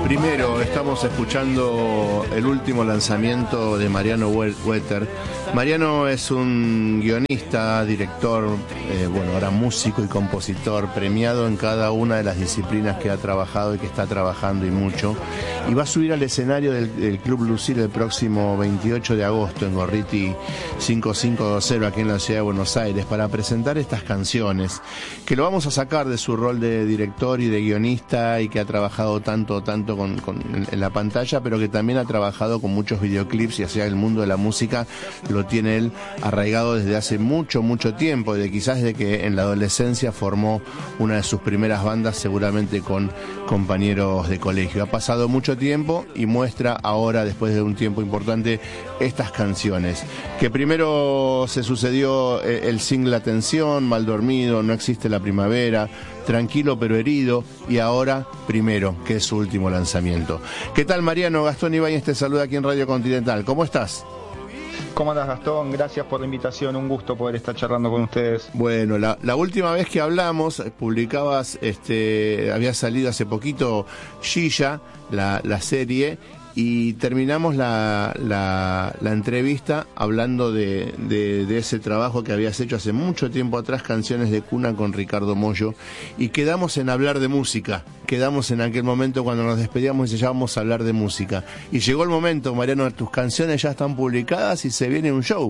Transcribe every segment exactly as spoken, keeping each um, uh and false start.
Primero, estamos escuchando el último lanzamiento de Mariano Wetter. Mariano es un guionista, director, eh, bueno, ahora músico y compositor, premiado en cada una de las disciplinas que ha trabajado y que está trabajando y mucho. Y va a subir al escenario del, del Club Lucil el próximo veintiocho de agosto en Gorriti cinco cinco dos cero aquí en la ciudad de Buenos Aires para presentar estas canciones, que lo vamos a sacar de su rol de director y de guionista y que ha trabajado tanto, tanto con, con, en, en la pantalla, pero que también ha trabajado con muchos videoclips y hacia el mundo de la música lo tiene él arraigado desde hace mucho, mucho tiempo, de quizás desde que en la adolescencia formó una de sus primeras bandas, seguramente con compañeros de colegio. Ha pasado mucho tiempo y muestra ahora, después de un tiempo importante, estas canciones. Que primero se sucedió el single Atención, Mal Dormido, No Existe la Primavera, Tranquilo pero Herido, y ahora Primero, que es su último lanzamiento. ¿Qué tal, Mariano? Gastón Ibáñez te saluda aquí en Radio Continental. ¿Cómo estás? ¿Cómo andas, Gastón? Gracias por la invitación, un gusto poder estar charlando con ustedes. Bueno, la, la última vez que hablamos, publicabas, este, había salido hace poquito Gilla, la, la serie, y terminamos la, la, la entrevista hablando de, de, de ese trabajo que habías hecho hace mucho tiempo atrás, Canciones de Cuna con Ricardo Mollo, y quedamos en hablar de música. Quedamos en aquel momento cuando nos despedíamos y ya vamos a hablar de música. Y llegó el momento, Mariano, tus canciones ya están publicadas y se viene un show.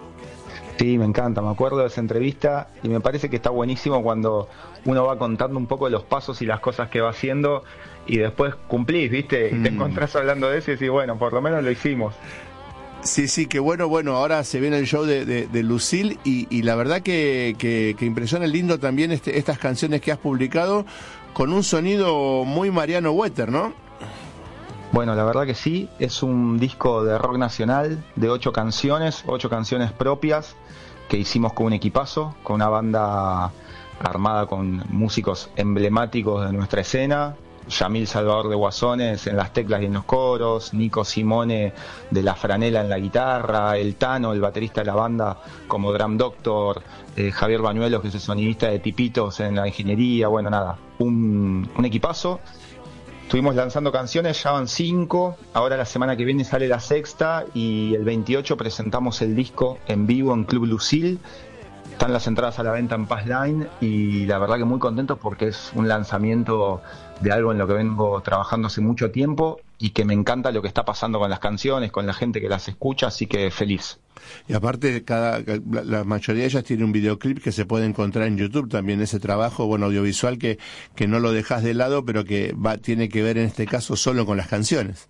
Sí, me encanta, me acuerdo de esa entrevista y me parece que está buenísimo cuando uno va contando un poco los pasos y las cosas que va haciendo y después cumplís, ¿viste? Y te mm. encontrás hablando de eso y decís, bueno, por lo menos lo hicimos. Sí, sí, que bueno, bueno, ahora se viene el show de, de, de Lucil y, y la verdad que, que, que impresiona lindo también este, estas canciones que has publicado con un sonido muy Mariano Wetter, ¿no? Bueno, la verdad que sí, es un disco de rock nacional de ocho canciones, ocho canciones propias que hicimos con un equipazo, con una banda armada con músicos emblemáticos de nuestra escena, Yamil Salvador de Guasones en las teclas y en los coros, Nico Simone de La Franela en la guitarra, el Tano, el baterista de la banda como Drum Doctor, eh, Javier Bañuelos, que es el sonidista de Tipitos en la ingeniería, bueno, nada, un, un equipazo. Estuvimos lanzando canciones, ya van cinco, ahora la semana que viene sale la sexta y el veintiocho presentamos el disco en vivo en Club Lucil. Están las entradas a la venta en Pass Line y la verdad que muy contentos porque es un lanzamiento de algo en lo que vengo trabajando hace mucho tiempo y que me encanta lo que está pasando con las canciones, con la gente que las escucha, así que feliz. Y aparte, cada la, la mayoría de ellas tiene un videoclip que se puede encontrar en YouTube también, ese trabajo, bueno, audiovisual que, que no lo dejas de lado, pero que va, tiene que ver en este caso solo con las canciones.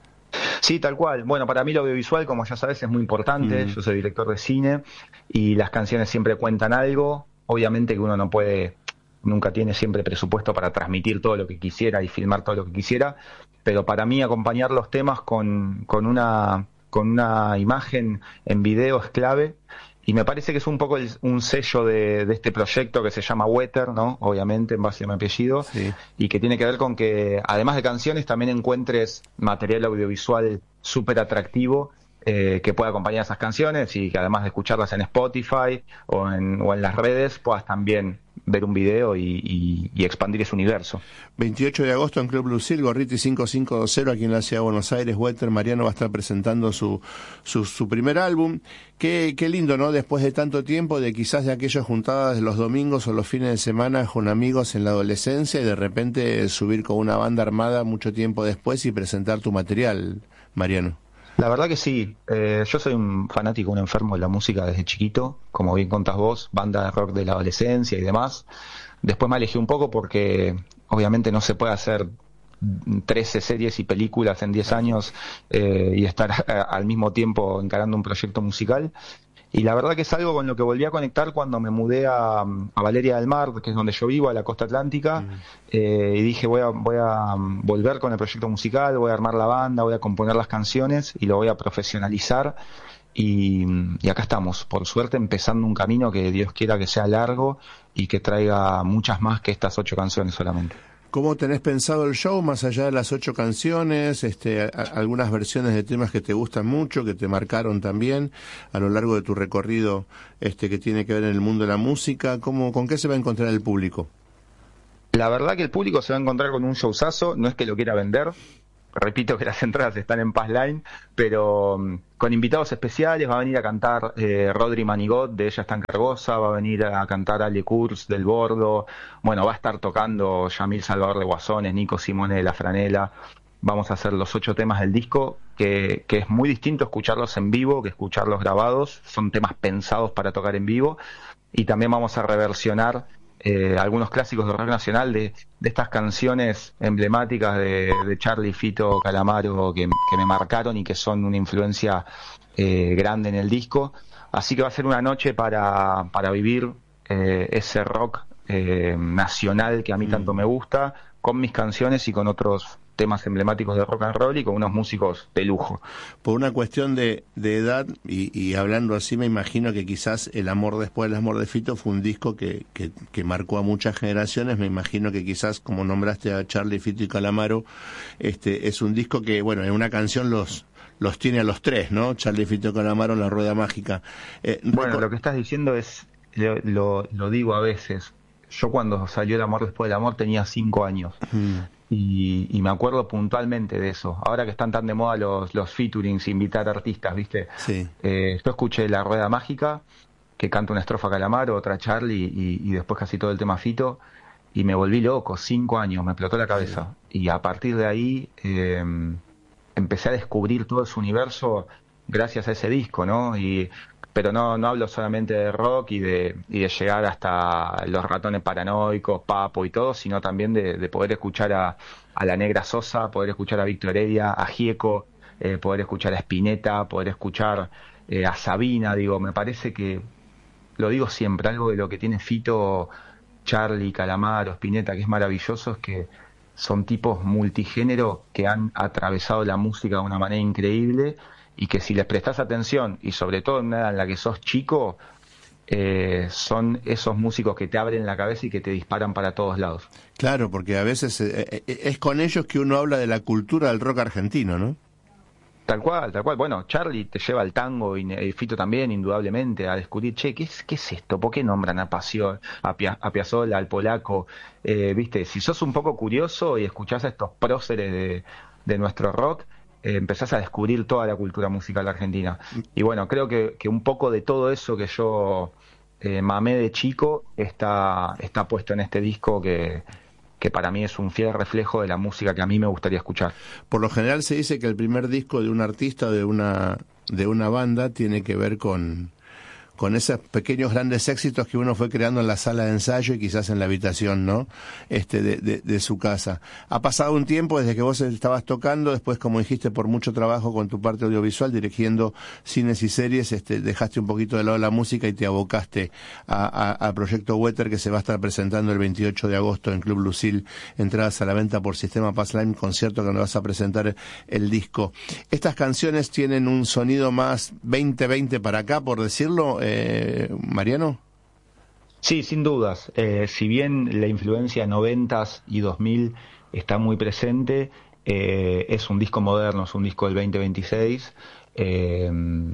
Sí, tal cual. Bueno, para mí lo audiovisual, como ya sabes, es muy importante. Mm. Yo soy director de cine y las canciones siempre cuentan algo. Obviamente que uno no puede, nunca tiene siempre presupuesto para transmitir todo lo que quisiera y filmar todo lo que quisiera, pero para mí acompañar los temas con, con una con una imagen en video es clave. Y me parece que es un poco el, un sello de, de este proyecto que se llama Wetter, ¿no? Obviamente, en base a mi apellido, sí. Y que tiene que ver con que, además de canciones, también encuentres material audiovisual súper atractivo eh, que pueda acompañar esas canciones y que además de escucharlas en Spotify o en, o en las redes, puedas también ver un video y, y, y expandir ese universo. veintiocho de agosto en Club Lucil, Gorriti cinco cinco dos cero, aquí en la ciudad de Buenos Aires. Wetter, Mariano va a estar presentando su, su, su primer álbum. Qué, qué lindo, ¿no? Después de tanto tiempo, de quizás de aquellas juntadas de los domingos o los fines de semana con amigos en la adolescencia y de repente subir con una banda armada mucho tiempo después y presentar tu material, Mariano. La verdad que sí, eh, yo soy un fanático, un enfermo de la música desde chiquito, como bien contás vos, banda de rock de la adolescencia y demás. Después me alejé un poco porque obviamente no se puede hacer trece series y películas en diez años eh, y estar a, al mismo tiempo encarando un proyecto musical. Y la verdad que es algo con lo que volví a conectar cuando me mudé a, a Valeria del Mar, que es donde yo vivo, a la costa atlántica, mm. eh, y dije voy a, voy a volver con el proyecto musical, voy a armar la banda, voy a componer las canciones y lo voy a profesionalizar. Y, y acá estamos, por suerte, empezando un camino que Dios quiera que sea largo y que traiga muchas más que estas ocho canciones solamente. ¿Cómo tenés pensado el show, más allá de las ocho canciones, este, a, algunas versiones de temas que te gustan mucho, que te marcaron también a lo largo de tu recorrido este, que tiene que ver en el mundo de la música? ¿Cómo, con qué se va a encontrar el público? La verdad que el público se va a encontrar con un showzazo, no es que lo quiera vender, repito que las entradas están en Passline, pero um, con invitados especiales. Va a venir a cantar eh, Rodri Manigot de Ella está en Cargosa, va a venir a cantar Ale Kurz del Bordo, bueno, va a estar tocando Yamil Salvador de Guasones, Nico Simone de La Franela. Vamos a hacer los ocho temas del disco, que, que es muy distinto escucharlos en vivo que escucharlos grabados, son temas pensados para tocar en vivo, y también vamos a reversionar Eh, algunos clásicos de rock nacional de, de estas canciones emblemáticas de, de Charly, Fito, Calamaro, que, que me marcaron y que son una influencia eh, grande en el disco. Así que va a ser una noche para, para vivir eh, ese rock eh, nacional que a mí tanto me gusta, con mis canciones y con otros temas emblemáticos de rock and roll y con unos músicos de lujo. Por una cuestión de, de edad, y, y hablando así, me imagino que quizás El amor después del amor de Fito fue un disco que, que, que marcó a muchas generaciones. Me imagino que quizás, como nombraste a Charly, Fito y Calamaro, este es un disco que, bueno, en una canción los los tiene a los tres, ¿no? Charly, Fito y Calamaro, La Rueda Mágica. Eh, bueno, lo que estás diciendo es, lo, lo, lo digo a veces, yo cuando salió El amor después del amor tenía cinco años. Mm. Y, y me acuerdo puntualmente de eso. Ahora que están tan de moda los, los featurings, invitar artistas, ¿viste? Sí. Eh, yo escuché La Rueda Mágica, que canta una estrofa Calamaro, otra Charly, y, y después casi todo el tema Fito, y me volví loco, cinco años, me explotó la cabeza. Sí. Y a partir de ahí eh, empecé a descubrir todo su universo gracias a ese disco, ¿no? Y pero no no hablo solamente de rock y de y de llegar hasta Los Ratones Paranoicos, Papo y todo, sino también de, de poder escuchar a, a La Negra Sosa, poder escuchar a Víctor Heredia, a Gieco, eh, poder escuchar a Spinetta, poder escuchar eh, a Sabina. Digo, me parece que, lo digo siempre, algo de lo que tiene Fito, Charly, Calamaro, Spinetta, que es maravilloso, es que son tipos multigénero que han atravesado la música de una manera increíble, y que si les prestas atención, y sobre todo en una edad en la que sos chico, eh, son esos músicos que te abren la cabeza y que te disparan para todos lados. Claro, porque a veces eh, es con ellos que uno habla de la cultura del rock argentino, ¿no? Tal cual, tal cual. Bueno, Charly te lleva al tango, y Fito también, indudablemente, a descubrir, che, ¿qué es, qué es esto? ¿Por qué nombran a Pasio, a, Pia, a Piazzolla, al polaco? Eh, Viste, si sos un poco curioso y escuchás a estos próceres de, de nuestro rock, Eh, empezás a descubrir toda la cultura musical argentina. Y bueno, creo que, que un poco de todo eso que yo eh, mamé de chico está, está puesto en este disco, que, que para mí es un fiel reflejo de la música que a mí me gustaría escuchar. Por lo general se dice que el primer disco de un artista o de una, de una banda tiene que ver con... con esos pequeños grandes éxitos que uno fue creando en la sala de ensayo y quizás en la habitación, ¿no? Este, de, de, de su casa. Ha pasado un tiempo desde que vos estabas tocando, después, como dijiste, por mucho trabajo con tu parte audiovisual, dirigiendo cines y series, este, dejaste un poquito de lado la música y te abocaste a, a, a Proyecto Wetter, que se va a estar presentando el veintiocho de agosto en Club Lucil, entradas a la venta por Sistema Passline, concierto que nos vas a presentar el disco. Estas canciones tienen un sonido más veinte veinte para acá, por decirlo, Eh, Mariano. Sí, sin dudas. Eh, si bien la influencia noventas y dos mil está muy presente, eh, es un disco moderno, es un disco del veinte veintiséis, eh,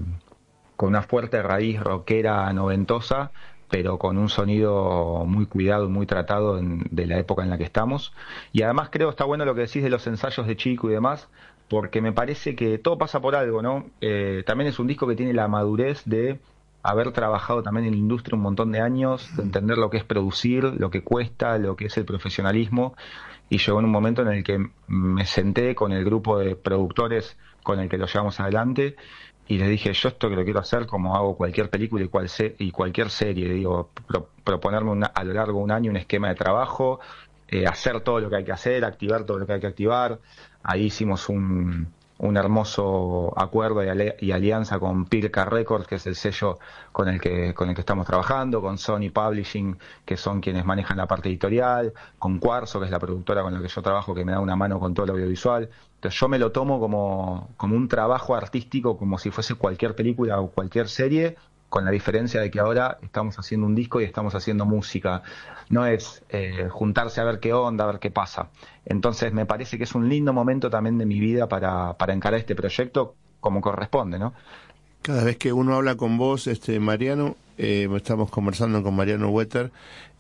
con una fuerte raíz rockera noventosa, pero con un sonido muy cuidado y muy tratado en, de la época en la que estamos. Y además creo está bueno lo que decís de los ensayos de chico y demás, porque me parece que todo pasa por algo, ¿no? Eh, también es un disco que tiene la madurez de haber trabajado también en la industria un montón de años, de entender lo que es producir, lo que cuesta, lo que es el profesionalismo, y llegó en un momento en el que me senté con el grupo de productores con el que lo llevamos adelante y les dije, yo esto que lo quiero hacer como hago cualquier película y, cual se, y cualquier serie, digo, pro, proponerme una, a lo largo de un año un esquema de trabajo, eh, hacer todo lo que hay que hacer, activar todo lo que hay que activar. Ahí hicimos un... un hermoso acuerdo y, ali- y alianza con Pirca Records, que es el sello con el que con el que estamos trabajando, con Sony Publishing, que son quienes manejan la parte editorial, con Cuarzo, que es la productora con la que yo trabajo, que me da una mano con todo lo audiovisual. Entonces yo me lo tomo como, como un trabajo artístico, como si fuese cualquier película o cualquier serie, con la diferencia de que ahora estamos haciendo un disco y estamos haciendo música. No es eh, juntarse a ver qué onda, a ver qué pasa. Entonces me parece que es un lindo momento también de mi vida para, para encarar este proyecto como corresponde, ¿no? Cada vez que uno habla con vos, este Mariano, eh, estamos conversando con Mariano Wetter,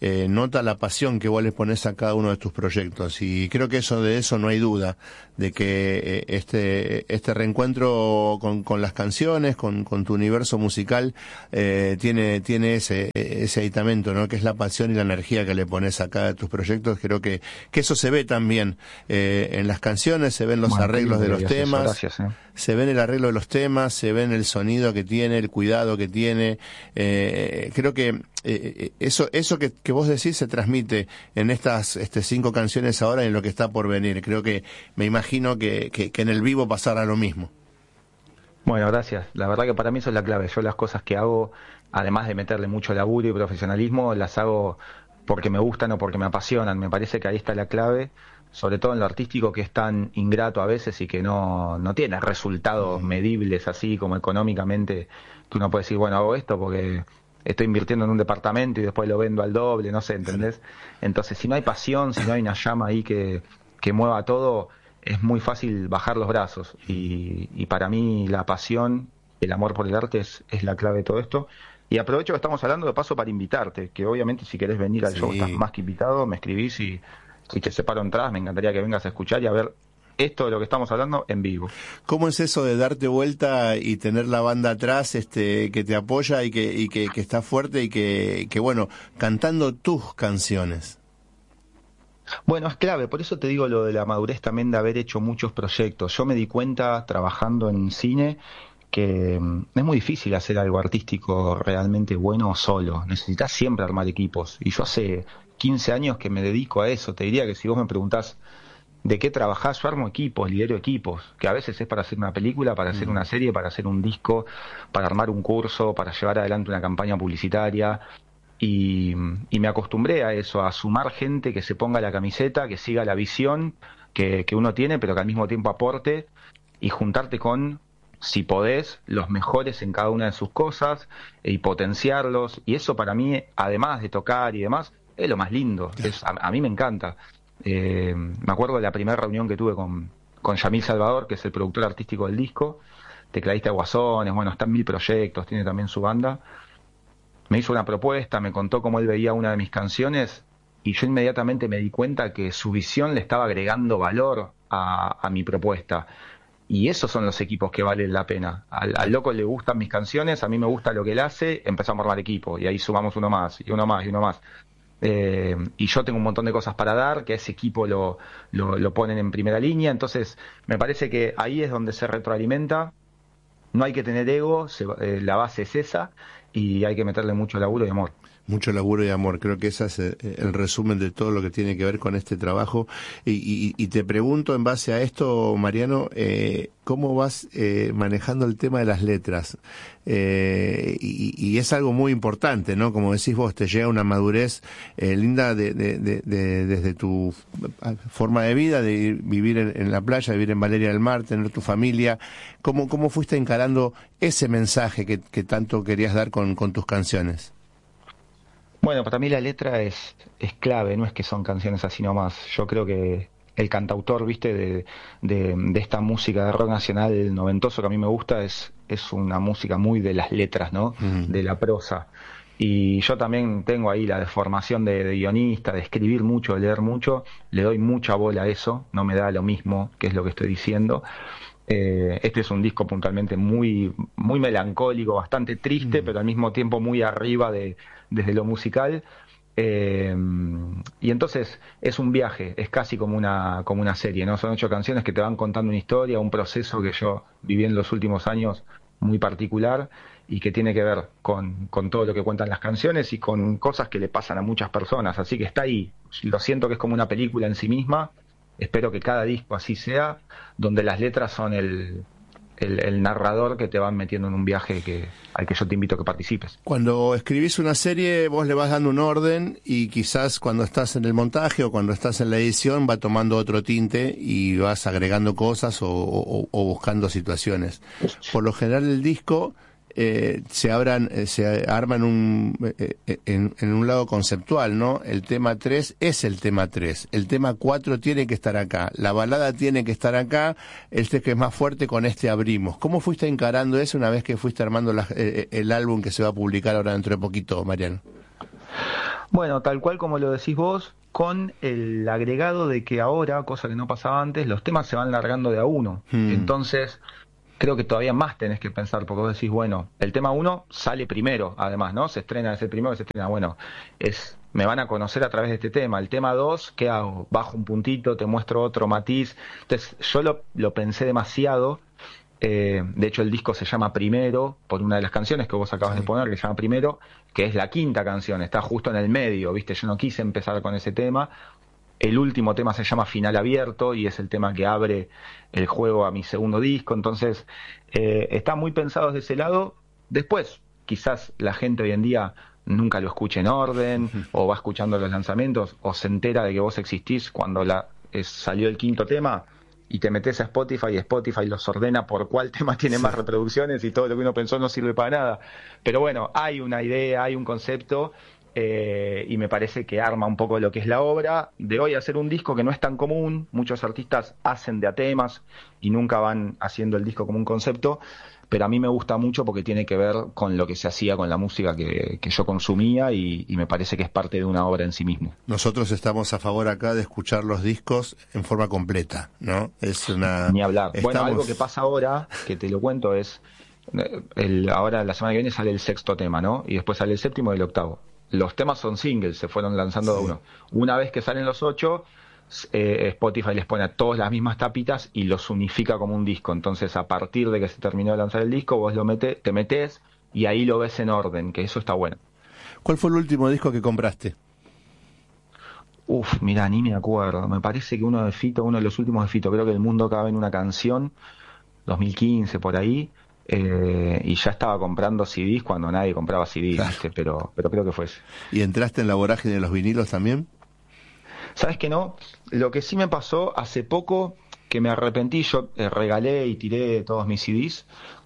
eh, nota la pasión que vos le pones a cada uno de tus proyectos, y creo que eso de eso no hay duda, de que eh, este este reencuentro con, con las canciones, con, con tu universo musical, eh, tiene tiene ese ese aditamento, ¿no? Que es la pasión y la energía que le pones a cada de tus proyectos. Creo que que eso se ve también eh, en las canciones, se ven los Bueno, arreglos de los temas, gracias, eh. se ve en el arreglo de los temas, se ve en el sonido que tiene, el cuidado que tiene. Eh, creo que eh, eso eso que, que vos decís se transmite en estas este, cinco canciones ahora y en lo que está por venir. Creo que me imagino que, que, que en el vivo pasará lo mismo. Bueno, gracias. La verdad que para mí eso es la clave. Yo las cosas que hago, además de meterle mucho laburo y profesionalismo, las hago porque me gustan o porque me apasionan. Me parece que ahí está la clave, sobre todo en lo artístico, que es tan ingrato a veces y que no, no tiene resultados medibles así como económicamente, que uno puede decir, bueno, hago esto porque estoy invirtiendo en un departamento y después lo vendo al doble, no sé, ¿entendés? Entonces, si no hay pasión, si no hay una llama ahí que, que mueva todo, es muy fácil bajar los brazos. Y, y para mí la pasión, el amor por el arte es, es la clave de todo esto. Y aprovecho que estamos hablando de paso para invitarte, que obviamente si querés venir al Sí. show estás más que invitado, me escribís y, y te separo entradas, me encantaría que vengas a escuchar y a ver esto de lo que estamos hablando en vivo. ¿Cómo es eso de darte vuelta y tener la banda atrás, este, que te apoya y que, y que, que está fuerte y que, que, bueno, cantando tus canciones? Bueno, es clave, por eso te digo lo de la madurez también de haber hecho muchos proyectos. Yo me di cuenta trabajando en cine que mm, es muy difícil hacer algo artístico realmente bueno solo. Necesitas siempre armar equipos. Y yo hace quince años que me dedico a eso. Te diría que si vos me preguntás de qué trabajás, yo armo equipos, lidero equipos, que a veces es para hacer una película, para hacer una serie, para hacer un disco, para armar un curso, para llevar adelante una campaña publicitaria. Y, y me acostumbré a eso, a sumar gente que se ponga la camiseta, que siga la visión que, que uno tiene, pero que al mismo tiempo aporte, y juntarte con, si podés, los mejores en cada una de sus cosas y potenciarlos. Y eso para mí, además de tocar y demás, es lo más lindo. Es, a, a mí me encanta. Eh, me acuerdo de la primera reunión que tuve con, con Yamil Salvador, que es el productor artístico del disco, tecladista de Guasones, bueno, está en mil proyectos, tiene también su banda. Me hizo una propuesta, me contó cómo él veía una de mis canciones y yo inmediatamente me di cuenta que su visión le estaba agregando valor a, a mi propuesta. Y esos son los equipos que valen la pena. Al, al loco le gustan mis canciones, a mí me gusta lo que él hace, empezamos a armar equipo y ahí sumamos uno más, y uno más, y uno más. Eh, y yo tengo un montón de cosas para dar, que a ese equipo lo, lo, lo ponen en primera línea, entonces me parece que ahí es donde se retroalimenta. No hay que tener ego, se, eh, la base es esa, y hay que meterle mucho laburo y amor. Mucho laburo y amor, creo que ese es el resumen de todo lo que tiene que ver con este trabajo. Y, y, y te pregunto en base a esto, Mariano, eh, ¿cómo vas eh, manejando el tema de las letras? Eh, y, y es algo muy importante, ¿no? Como decís vos, te llega una madurez eh, linda de, de, de, de, desde tu forma de vida, de ir, vivir en, en la playa, vivir en Valeria del Mar, tener tu familia. ¿Cómo, cómo fuiste encarando ese mensaje que, que tanto querías dar con, con tus canciones? Bueno, para mí la letra es, es clave, no es que son canciones así nomás. Yo creo que el cantautor, viste, de, de, de esta música de rock nacional noventoso que a mí me gusta, es, es una música muy de las letras, ¿no? Mm. De la prosa. Y yo también tengo ahí la deformación de, de guionista, de escribir mucho, de leer mucho. Le doy mucha bola a eso, no me da lo mismo, que es lo que estoy diciendo. Eh, este es un disco puntualmente muy, muy melancólico, bastante triste, mm. pero al mismo tiempo muy arriba de, desde lo musical. Eh, y entonces es un viaje, es casi como una, como una serie, ¿no? Son ocho canciones que te van contando una historia, un proceso que yo viví en los últimos años muy particular y que tiene que ver con, con todo lo que cuentan las canciones y con cosas que le pasan a muchas personas. Así que está ahí. Lo siento que es como una película en sí misma. Espero que cada disco así sea, donde las letras son el, el, el narrador que te van metiendo en un viaje que, al que yo te invito a que participes. Cuando escribís una serie, vos le vas dando un orden y quizás cuando estás en el montaje o cuando estás en la edición va tomando otro tinte y vas agregando cosas o, o, o buscando situaciones. Por lo general el disco eh, se abran, eh, se arma en un, eh, en, en un lado conceptual, ¿no? El tema tres es el tema tres, el tema cuatro tiene que estar acá, la balada tiene que estar acá, este que es más fuerte, con este abrimos. ¿Cómo fuiste encarando eso una vez que fuiste armando la, eh, el álbum que se va a publicar ahora dentro de poquito, Mariano? Bueno, tal cual como lo decís vos, con el agregado de que ahora, cosa que no pasaba antes, los temas se van largando de a uno. Hmm. Entonces, creo que todavía más tenés que pensar, porque vos decís, bueno, el tema uno sale primero, además, ¿no? Se estrena, es el primero que se estrena, bueno, es, me van a conocer a través de este tema. El tema dos, ¿qué hago? Bajo un puntito, te muestro otro matiz. Entonces, yo lo, lo pensé demasiado. Eh, de hecho, el disco se llama Primero, por una de las canciones que vos acabas sí. de poner, que se llama Primero, que es la quinta canción, está justo en el medio, ¿viste? Yo no quise empezar con ese tema. El último tema se llama Final Abierto y es el tema que abre el juego a mi segundo disco. Entonces, eh, está muy pensado desde ese lado. Después, quizás la gente hoy en día nunca lo escuche en orden, uh-huh. o va escuchando los lanzamientos, o se entera de que vos existís cuando la, es, salió el quinto tema, y te metes a Spotify y Spotify los ordena por cuál tema tiene sí. más reproducciones y todo lo que uno pensó no sirve para nada. Pero bueno, hay una idea, hay un concepto, eh, y me parece que arma un poco lo que es la obra. De hoy hacer un disco que no es tan común, muchos artistas hacen de a temas y nunca van haciendo el disco como un concepto, pero a mí me gusta mucho porque tiene que ver con lo que se hacía con la música que, que yo consumía y, y me parece que es parte de una obra en sí mismo. Nosotros estamos a favor acá de escuchar los discos en forma completa, ¿no? Es una... Ni hablar. Estamos... Bueno, algo que pasa ahora, que te lo cuento, es... El, ahora la semana que viene sale el sexto tema, ¿no? Y después sale el séptimo y el octavo. Los temas son singles, se fueron lanzando sí. de uno. Una vez que salen los ocho... Eh, Spotify les pone a todas las mismas tapitas y los unifica como un disco. Entonces, a partir de que se terminó de lanzar el disco, vos lo metes, te metés y ahí lo ves en orden, que eso está bueno. ¿Cuál fue el último disco que compraste? Uf, mirá, ni me acuerdo. Me parece que uno de Fito, uno de los últimos de Fito, creo que El Mundo Cabe en una Canción, dos mil quince por ahí, eh, y ya estaba comprando C Ds cuando nadie compraba C Ds, claro. pero, pero creo que fue ese. ¿Y entraste en la vorágine de los vinilos también? ¿Sabes qué no? Lo que sí me pasó hace poco, que me arrepentí, yo eh, regalé y tiré todos mis C Ds,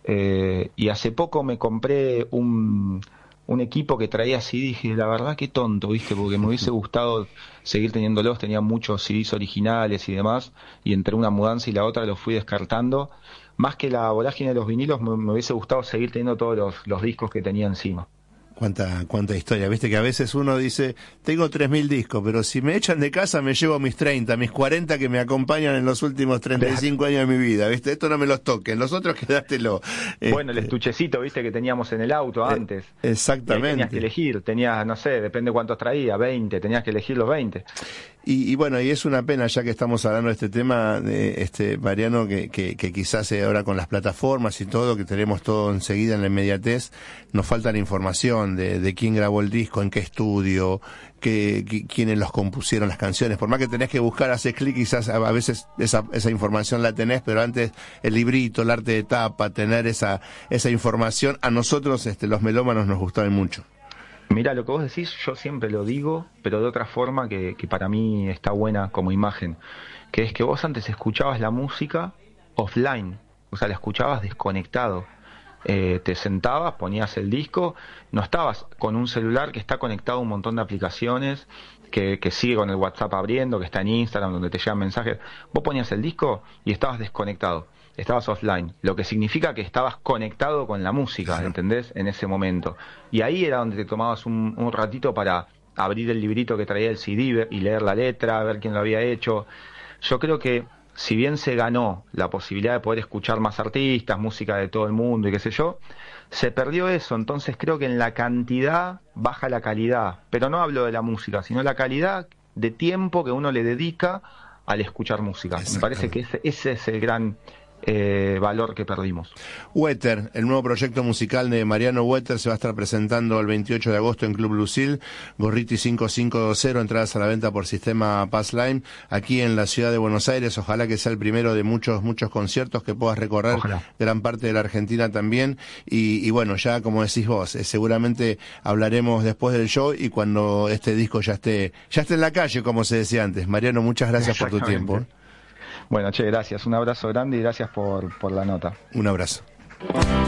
eh, y hace poco me compré un, un equipo que traía C Ds, y la verdad qué tonto, ¿viste? Porque me hubiese gustado seguir teniéndolos, tenía muchos C Ds originales y demás, y entre una mudanza y la otra los fui descartando. Más que la vorágine de los vinilos, me, me hubiese gustado seguir teniendo todos los, los discos que tenía encima. Cuánta, cuánta historia, viste que a veces uno dice, tengo tres mil discos, pero si me echan de casa me llevo mis treinta, mis cuarenta que me acompañan en los últimos treinta y cinco años de mi vida, viste, esto no me los toquen, los otros quedátelo. Bueno, este... el estuchecito, viste, que teníamos en el auto antes. Eh, exactamente. Tenías que elegir, tenías, no sé, depende cuántos traía, veinte, tenías que elegir los veinte. Y, y bueno, y es una pena, ya que estamos hablando de este tema, de este Mariano, que, que, que quizás ahora con las plataformas y todo, que tenemos todo enseguida en la inmediatez, nos falta la información de, de quién grabó el disco, en qué estudio, que, que, quiénes los compusieron las canciones. Por más que tenés que buscar, haces clic, quizás a veces esa, esa información la tenés, pero antes el librito, el arte de tapa, tener esa, esa información, a nosotros, este, los melómanos, nos gustaba mucho. Mira, lo que vos decís, yo siempre lo digo, pero de otra forma que, que para mí está buena como imagen, que es que vos antes escuchabas la música offline, o sea, la escuchabas desconectado. Eh, te sentabas, ponías el disco, no estabas con un celular que está conectado a un montón de aplicaciones, que, que sigue con el WhatsApp abriendo, que está en Instagram, donde te llegan mensajes. Vos ponías el disco y estabas desconectado, estabas offline, lo que significa que estabas conectado con la música, ¿entendés? En ese momento. Y ahí era donde te tomabas un, un ratito para abrir el librito que traía el C D y leer la letra, ver quién lo había hecho. Yo creo que si bien se ganó la posibilidad de poder escuchar más artistas, música de todo el mundo y qué sé yo, se perdió eso. Entonces creo que en la cantidad baja la calidad, pero no hablo de la música, sino la calidad de tiempo que uno le dedica al escuchar música. Me parece que ese, ese es el gran eh, valor que perdimos. Wetter, el nuevo proyecto musical de Mariano Wetter, se va a estar presentando el veintiocho de agosto en Club Lucil, Gorriti cinco cinco cero, entradas a la venta por sistema Passline, aquí en la ciudad de Buenos Aires. Ojalá que sea el primero de muchos, muchos conciertos, que puedas recorrer Ojalá. gran parte de la Argentina también, y, y bueno, ya como decís vos, eh, seguramente hablaremos después del show y cuando este disco ya esté, ya esté en la calle, como se decía antes. Mariano, muchas gracias por tu tiempo. Bueno, che, gracias. Un abrazo grande y gracias por, por la nota. Un abrazo.